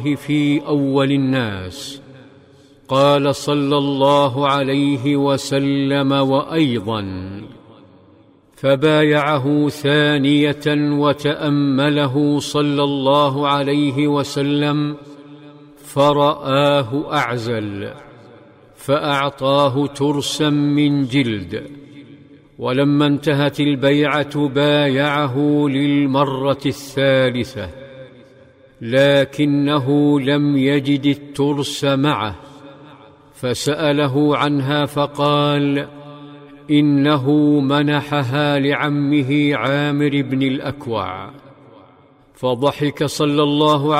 في أول الناس. قال صلى الله عليه وسلم: وأيضا فبايعه ثانية وتأمله صلى الله عليه وسلم فرآه أعزل فأعطاه ترسا من جلد، ولما انتهت البيعة بايعه للمرة الثالثة، لكنه لم يجد الترس معه، فسأله عنها فقال: إنه منحها لعمه عامر بن الأكوع. فضحك صلى الله